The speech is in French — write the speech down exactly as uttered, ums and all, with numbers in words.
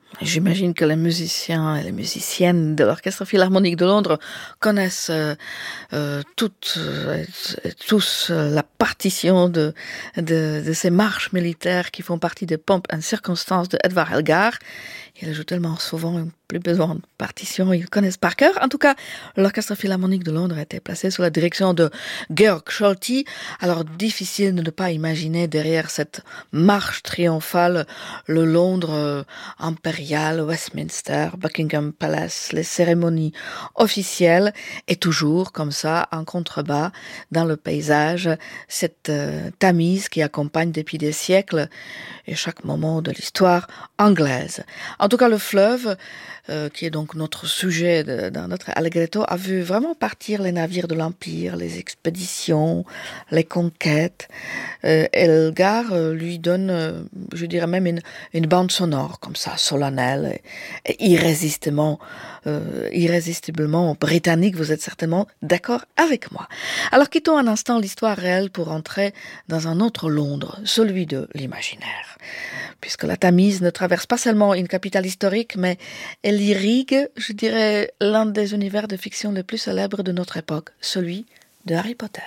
J'imagine que les musiciens et les musiciennes de l'Orchestre Philharmonique de Londres connaissent euh, euh, toutes, euh, tous euh, la partition de, de, de ces marches militaires qui font partie des Pomp and Circumstance de Edvard Elgar. Il joue tellement souvent, plus besoin de partition, ils connaissent par cœur. En tout cas, l'Orchestre Philharmonique de Londres a été placé sous la direction de Georg Scholti. Alors, difficile de ne pas imaginer derrière cette marche triomphale le Londres euh, impérial, Westminster, Buckingham Palace, les cérémonies officielles, et toujours comme ça, en contrebas, dans le paysage, cette euh, Tamise qui accompagne depuis des siècles et chaque moment de l'histoire anglaise. En tout cas, le fleuve, euh, qui est donc notre sujet de, dans notre Allegretto, a vu vraiment partir les navires de l'Empire, les expéditions, les conquêtes. Euh, Elgar euh, lui donne, euh, je dirais même une, une bande sonore comme ça, solennelle et, et irrésistiblement, euh, irrésistiblement britannique. Vous êtes certainement d'accord avec moi. Alors quittons un instant l'histoire réelle pour entrer dans un autre Londres, celui de l'imaginaire. Puisque la Tamise ne traverse pas seulement une capitale historique, mais elle irrigue, je dirais, l'un des univers de fiction les plus célèbres de notre époque, celui de Harry Potter.